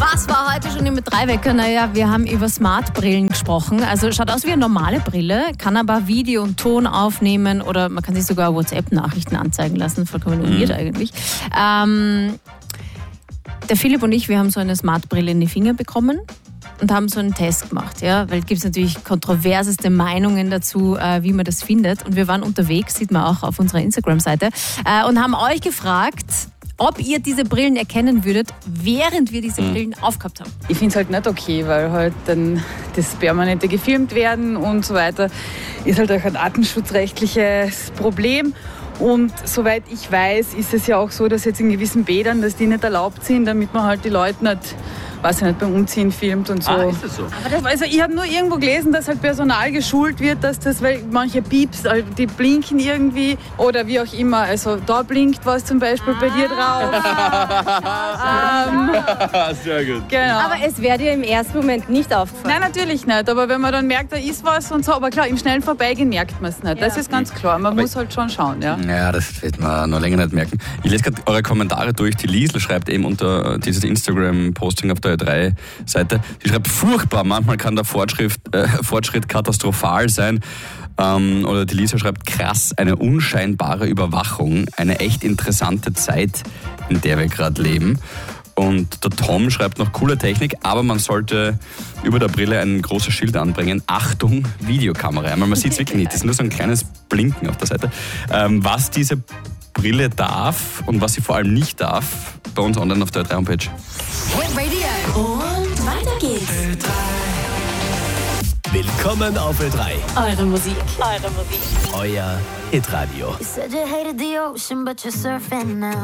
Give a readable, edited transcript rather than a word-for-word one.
Was war heute schon im 3-Wecker? Naja, wir haben über Smartbrillen gesprochen. Also schaut aus wie eine normale Brille, kann aber Video und Ton aufnehmen oder man kann sich sogar WhatsApp-Nachrichten anzeigen lassen. Vollkommen weird eigentlich. Der Philipp und ich, wir haben so eine Smartbrille in die Finger bekommen und haben so einen Test gemacht. Ja? Weil es gibt natürlich kontroverseste Meinungen dazu, wie man das findet. Und wir waren unterwegs, sieht man auch auf unserer Instagram-Seite, und haben euch gefragt, ob ihr diese Brillen erkennen würdet, während wir diese Brillen aufgehabt haben. Ich finde es halt nicht okay, weil halt dann das Permanente gefilmt werden und so weiter ist halt auch ein datenschutzrechtliches Problem. Und soweit ich weiß, ist es ja auch so, dass jetzt in gewissen Bädern, dass die nicht erlaubt sind, damit man halt die Leute nicht, weiß ich nicht, beim Umziehen filmt und so. Ah, ist das so? Also ich habe nur irgendwo gelesen, dass halt Personal geschult wird, dass das, weil manche Pieps, die blinken irgendwie oder wie auch immer. Also da blinkt was zum Beispiel bei dir drauf. Sehr gut. Genau. Aber es wäre dir im ersten Moment nicht aufgefallen. Nein, natürlich nicht. Aber wenn man dann merkt, da ist was und so, aber klar, im schnellen Vorbeigehen merkt man es nicht. Das ist ganz klar. Man muss halt schon schauen, ja. Ja, das wird man noch länger nicht merken. Ich lese gerade eure Kommentare durch. Die Liesl schreibt eben unter dieses Instagram-Posting auf der 3-Seite, sie schreibt, furchtbar, manchmal kann der Fortschritt katastrophal sein. Oder die Lisa schreibt, krass, eine unscheinbare Überwachung, eine echt interessante Zeit, in der wir gerade leben. Und der Tom schreibt noch, coole Technik, aber man sollte über der Brille ein großes Schild anbringen. Achtung, Videokamera. Man sieht es wirklich nicht, das ist nur so ein kleines Blinken auf der Seite. Was diese Brille darf und was sie vor allem nicht darf, bei uns online auf der 3 Homepage. Hit Radio. Und weiter geht's. Willkommen auf Ö3. Eure Musik. Euer Hitradio. You said you hated the ocean, but you're surfing now.